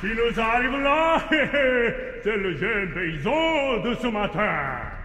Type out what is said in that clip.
Qui nous arrive là, c'est le jeune paysan de ce matin.